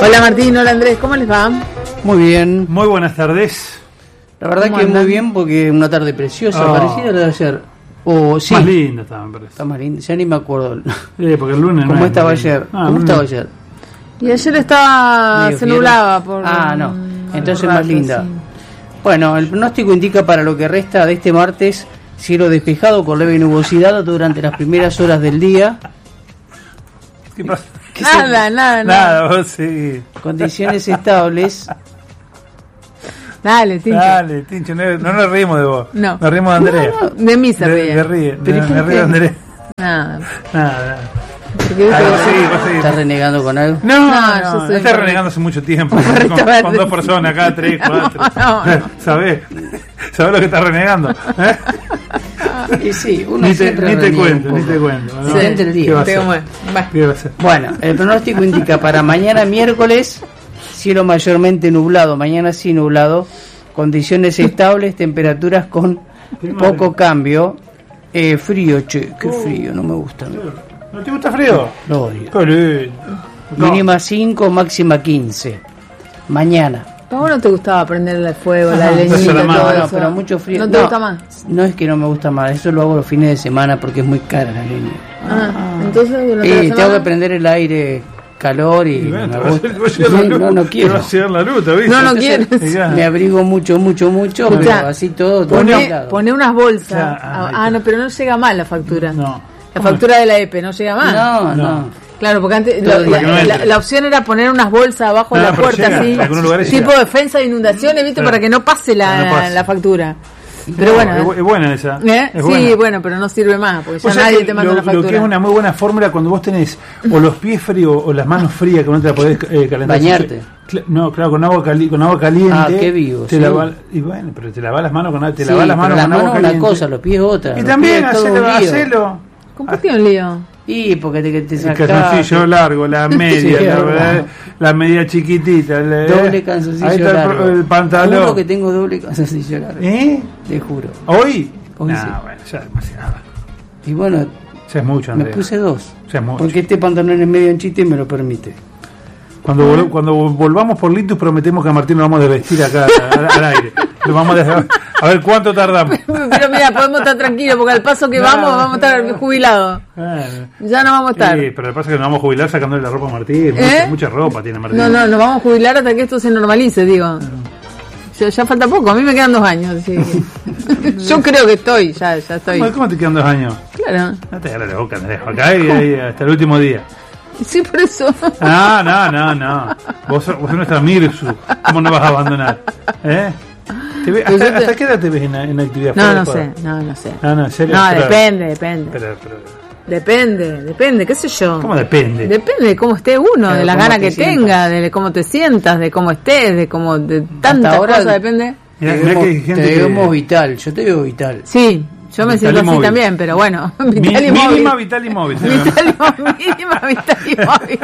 Hola Martín, hola Andrés, ¿cómo les va? Muy bien. Muy buenas tardes. La verdad que andan? muy bien porque una tarde preciosa, parecida a la de ayer. Sí. Más linda estaba, me parece. Está más linda, ya ni me acuerdo. Porque el lunes ¿Cómo no estaba es ayer? lindo. ¿Cómo estaba ayer? Y ayer estaba, Medio se fiero. nublaba por... No, entonces por más rato, linda. sí. Bueno, el pronóstico indica para lo que resta de este martes cielo despejado con leve nubosidad durante las primeras horas del día. ¿Qué pasa? Nada. Vos sí. Condiciones estables. Dale, Tincho. Dale, Tincho, no nos reímos de vos. No. Nos reímos de Andrea. De mí se ríe. Me ríe. Pero ¿y por Me ríe qué? de Andrea. Nada. Nada. Porque Ah, viste vos que- sí, vos sí. ¿Estás renegando con algo? No, yo soy estás correcto. renegando hace mucho tiempo. Correcto, Con verde. dos personas acá, 3, 4. No. ¿Sabés? ¿Sabés lo que estás renegando? ¿Eh? Y sí, uno Ni te siempre renega cuento, un ni poco. te cuento. ¿no? Depende del día. ¿Qué va a Te ser? como es. Va. ¿Qué va a ser? Bueno, el pronóstico indica para mañana miércoles cielo mayormente nublado, mañana sí nublado, condiciones estables, temperaturas con poco cambio, frío, che, qué frío, no me gusta, ¿No te gusta frío? lo odio. Qué lindo. Mínima 5, máxima 15. Mañana. ¿A vos no te gustaba prenderle el fuego, la Ajá, leñita, eso era más, todo no, eso? pero mucho frío. ¿No te gusta más? No es que no me gusta más, eso lo hago los fines de semana porque es muy cara la leña. Entonces, durante la Tengo semana... que prender el aire, calor y Y bueno, me te va a gusta. llegar la luz. No Te quiero. va a llegar la luz, ¿te viste? No, no Entonces, quieres. Ya. Me abrigo mucho, Escuchá, pero así todo aislado. Pone unas bolsas. Ya, ahí No, pero no llega mal la factura. No. La factura de la EPE no llega mal. No. Claro, porque antes Todo el día que no entre. la opción era poner unas bolsas abajo de No, la pero puerta, llega, así, en algunos lugares tipo llega. defensa de inundaciones, ¿viste? Claro. Para que no pase No pase. la factura. Pero No, bueno, es buena esa. ¿eh? Es Sí, buena. bueno, pero no sirve más, porque ya O sea nadie que te manda una lo factura. que es una muy buena fórmula cuando vos tenés o los pies fríos o las manos frías que no te la podés calentar. Bañarte. No, claro, con agua caliente. Ah, qué vivo, Te sí. y bueno, pero te lavas las manos con agua, te Sí, lavas las manos pero con agua es una caliente. cosa, los pies otra. Y Los también pies es todo un lío. hacelo. ¿Con qué tiene un lío? Y porque te El sacás calzoncillo largo, la media, Sí, es la, verdad. la media chiquitita, doble calzoncillo ahí está largo. el pantalón. Juro que tengo doble calzoncillo largo. Te juro. ¿Hoy? Hoy No, sí. bueno, ya es demasiado. Y bueno, Ya es mucho, me Andrea. puse 2. Ya es mucho. Porque este pantalón es medio anchito y me lo permite. Cuando volvamos por Litus prometemos que a Martín lo vamos a desvestir acá al aire. Lo vamos a ver cuánto tardamos. Pero mira, podemos estar tranquilos, porque al paso que No, vamos a estar jubilados. Ya no vamos a estar. Sí, pero lo que pasa es que nos vamos a jubilar sacándole la ropa a Martín. Mucha ropa tiene Martín. No, nos vamos a jubilar hasta que esto se normalice, digo. Ya falta poco, a mí me quedan 2 años. Así que... Yo creo que estoy, ya estoy. ¿Cómo te quedan 2 años? Claro. No te agarres la boca, Andrés. Acá y ahí hasta el último día. Sí, por eso. No. Vos sos nuestra Mirsu. ¿Cómo no vas a abandonar? Pues yo ¿Hasta qué edad te ves en actividad? No fuera de sé, joda? no sé. No, en serio. No, Pero- depende. pero- Depende, qué sé yo. ¿Cómo depende? Depende de cómo esté uno, Claro, de las cómo ganas te que sientas. tenga, de cómo te sientas, de cómo estés, de cómo de tantas ahora- cosas depende. Mirá, Te mirá que hay vemos- gente te que- vemos vital, yo te veo vital. Sí, yo me Vital siento y así móvil. también, pero bueno, vital y Mínima, móvil. vital y móvil. Mínima, vital y móvil.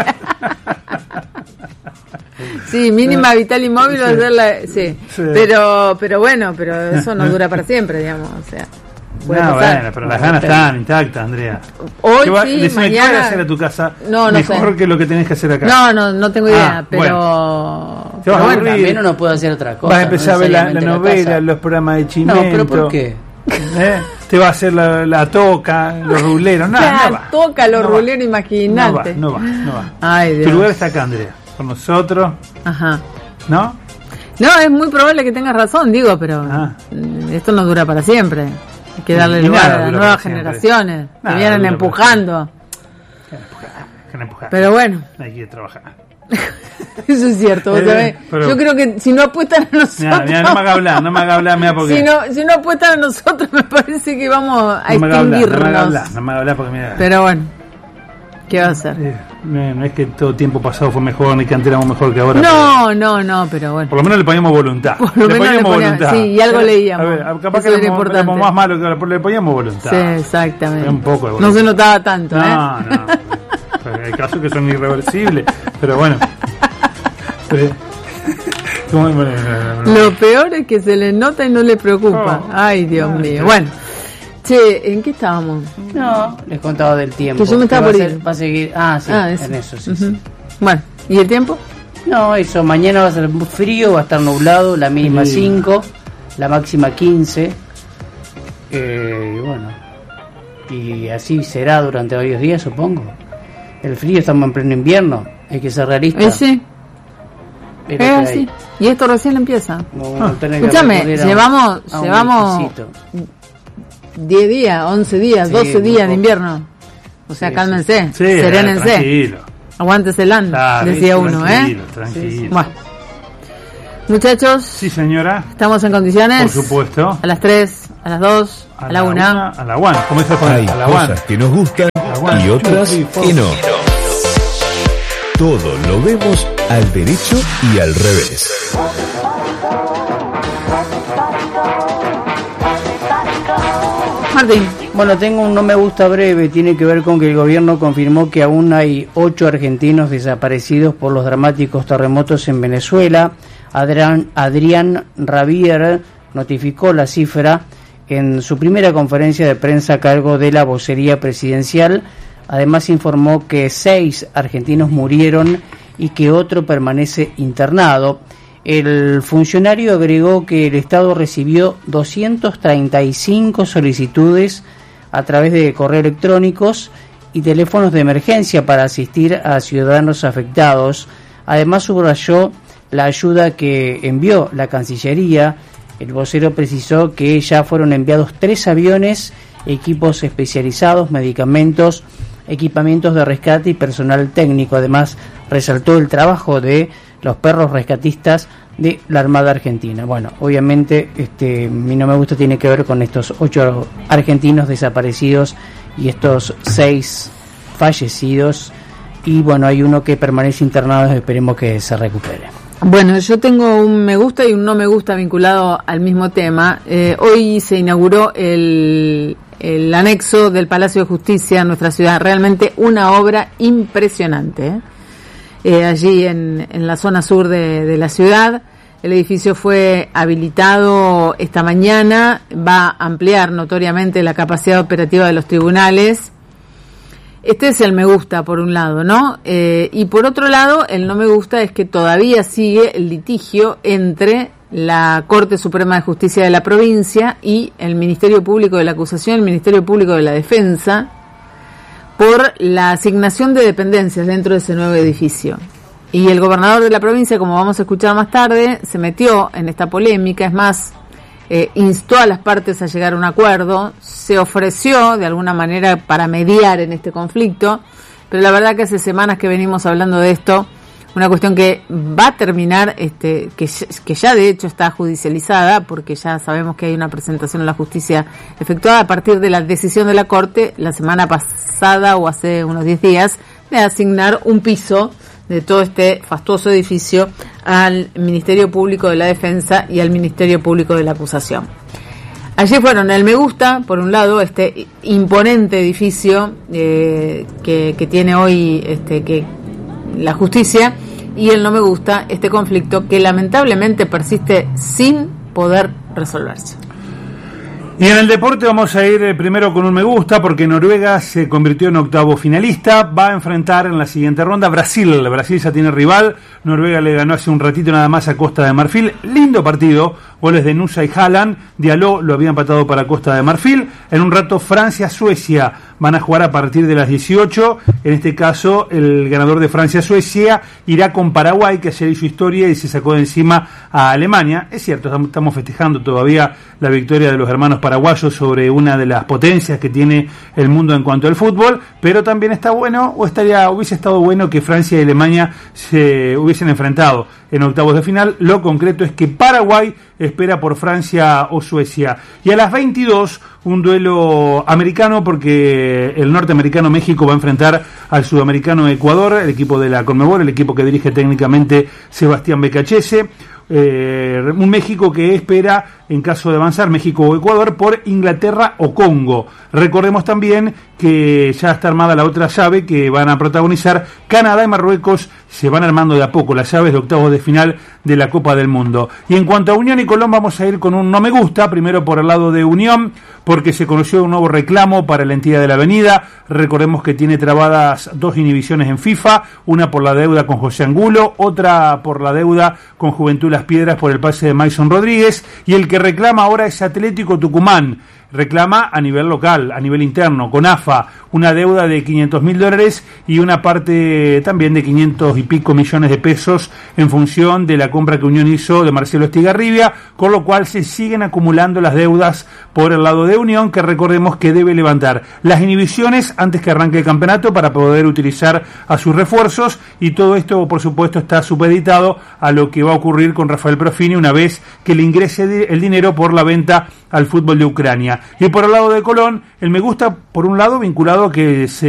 Sí, mínima, vital y móvil va a ser la... Sí. Sí. Pero bueno, pero eso no dura para siempre, digamos, o sea... puede No, pasar. bueno, pero las ganas están intactas, Andrea. Hoy ¿Qué sí, decime, ¿qué vas a mañana... hacer a tu casa No mejor sé. que lo que tenés que hacer acá? No tengo idea, Ah, pero... Te vas pero a bueno, aburrir. También uno puede hacer otra cosa. Vas a empezar no a ver la necesariamente novela, casa. los programas de No, Chimento. pero ¿por qué? Te va a hacer la toca, los ruleros. No, no va. toca los No va. ruleros, imagínate. No va. Ay, Dios. Tu lugar está acá, Andrea. Con nosotros, Ajá. ¿no? No, es muy probable que tengas razón, digo, pero Ah. esto no dura para siempre. Hay que darle Ni lugar nada a las dura nuevas para siempre. generaciones que Nada vienen dura para empujando. Que no empujar. Pero bueno, Hay que trabajar. eso es cierto. vos sabés. pero- Yo creo que si no apuestan a nosotros, Mira, no me hagas hablar, mira, porque. si no apuestan a nosotros, me parece que vamos a no me hagas hablar, extinguirnos. no me hagas hablar porque mira. Pero bueno, ¿qué va a hacer? No es que todo tiempo pasado fue mejor, ni que antes éramos mejor que ahora. No, pero bueno. Por lo menos le poníamos voluntad. Por lo menos le poníamos- sí, y algo leíamos. A ver, capaz Eso que era éramos importante. más malos que ahora, pero le poníamos voluntad. Sí, exactamente. Un poco de No voluntad. se notaba tanto, No. Pero hay casos que son irreversibles, pero bueno. ¿Cómo? Lo peor es que se le nota y no le preocupa. Oh. Ay, Dios mío. Bueno, che, ¿en qué estábamos? No, les contaba del tiempo. Que yo me estaba va por a ir. va a seguir. Sí, Eso. en eso, sí, Ujú. sí. Bueno, ¿y el tiempo? No, eso, mañana va a ser muy frío, va a estar nublado, la mínima 5, la máxima 15. Bueno, y así será durante varios días, supongo. El frío, estamos en pleno invierno, hay que ser realista. Sí. Sí. Y esto recién empieza. Escúchame, llevamos 10 días, 11 días, sí, 12 días de invierno. O sea, cálmense, sí, serénense. Tranquilo. Aguántese el año, decía uno, Tranquilo. Sí. Bueno. Muchachos. Sí, señora. ¿Estamos en condiciones? Por supuesto. A las 3, a las 2, a la 1. A la 1. ¿Cómo se pone? Hay a la cosas que nos gustan y otras que no. Todo lo vemos al derecho y al revés. Martín. Bueno, tengo un no me gusta breve, tiene que ver con que el gobierno confirmó que aún hay 8 argentinos desaparecidos por los dramáticos terremotos en Venezuela. Adrián Rabier notificó la cifra en su primera conferencia de prensa a cargo de la vocería presidencial. Además informó que 6 argentinos murieron y que otro permanece internado. El funcionario agregó que el Estado recibió 235 solicitudes a través de correos electrónicos y teléfonos de emergencia para asistir a ciudadanos afectados. Además subrayó la ayuda que envió la Cancillería. El vocero precisó que ya fueron enviados 3 aviones, equipos especializados, medicamentos, equipamientos de rescate y personal técnico. Además resaltó el trabajo de los perros rescatistas de la Armada Argentina. Bueno, obviamente mi no me gusta tiene que ver con estos 8 argentinos desaparecidos y estos 6 fallecidos, y bueno, hay uno que permanece internado, esperemos que se recupere. Bueno, yo tengo un me gusta y un no me gusta vinculado al mismo tema. Hoy se inauguró el anexo del Palacio de Justicia en nuestra ciudad, realmente una obra impresionante, allí en la zona sur de la ciudad. El edificio fue habilitado esta mañana, va a ampliar notoriamente la capacidad operativa de los tribunales. Este es el me gusta, por un lado, ¿no? Y por otro lado, el no me gusta es que todavía sigue el litigio entre la Corte Suprema de Justicia de la provincia y el Ministerio Público de la Acusación, el Ministerio Público de la Defensa, por la asignación de dependencias dentro de ese nuevo edificio. Y el gobernador de la provincia, como vamos a escuchar más tarde, se metió en esta polémica, es más, instó a las partes a llegar a un acuerdo, se ofreció de alguna manera para mediar en este conflicto, pero la verdad que hace semanas que venimos hablando de esto, una cuestión que va a terminar, que ya de hecho está judicializada, porque ya sabemos que hay una presentación en la justicia efectuada a partir de la decisión de la Corte la semana pasada o hace unos 10 días de asignar un piso de todo este fastuoso edificio al Ministerio Público de la Defensa y al Ministerio Público de la Acusación. Allí fueron el me gusta, por un lado, este imponente edificio que tiene hoy que la justicia, y el no me gusta, este conflicto que lamentablemente persiste sin poder resolverse. Y en el deporte vamos a ir primero con un me gusta, porque Noruega se convirtió en octavo finalista, va a enfrentar en la siguiente ronda Brasil ya tiene rival, Noruega le ganó hace un ratito nada más a Costa de Marfil, lindo partido, goles de Nusa y Haaland, Diallo lo había empatado para Costa de Marfil, en un rato Francia-Suecia, van a jugar a partir de las 18, en este caso el ganador de Francia-Suecia irá con Paraguay, que ayer hizo historia y se sacó de encima a Alemania. Es cierto, estamos festejando todavía la victoria de los hermanos paraguayos sobre una de las potencias que tiene el mundo en cuanto al fútbol, pero también está bueno, hubiese estado bueno que Francia y Alemania se hubiesen enfrentado en octavos de final. Lo concreto es que Paraguay espera por Francia o Suecia. Y a las 22, un duelo americano, porque el norteamericano México va a enfrentar al sudamericano Ecuador, el equipo de la Conmebol, el equipo que dirige técnicamente Sebastián Becachese. Un México que espera, en caso de avanzar, México o Ecuador, por Inglaterra o Congo. Recordemos también que ya está armada la otra llave que van a protagonizar Canadá y Marruecos. Se van armando de a poco las llaves de octavos de final de la Copa del Mundo. Y en cuanto a Unión y Colón, vamos a ir con un no me gusta, primero por el lado de Unión, porque se conoció un nuevo reclamo para la entidad de la Avenida. Recordemos que tiene trabadas 2 inhibiciones en FIFA, una por la deuda con José Angulo, otra por la deuda con Juventud Las Piedras por el pase de Mason Rodríguez, y el que reclama ahora es Atlético Tucumán. Reclama a nivel local, a nivel interno, con AFA, una deuda de $500.000 y una parte también de 500 y pico millones de pesos en función de la compra que Unión hizo de Marcelo Estigarribia, con lo cual se siguen acumulando las deudas por el lado de Unión, que recordemos que debe levantar las inhibiciones antes que arranque el campeonato para poder utilizar a sus refuerzos, y todo esto por supuesto está supeditado a lo que va a ocurrir con Rafael Profini una vez que le ingrese el dinero por la venta al fútbol de Ucrania. Y por el lado de Colón, el me gusta, por un lado, vinculado a que se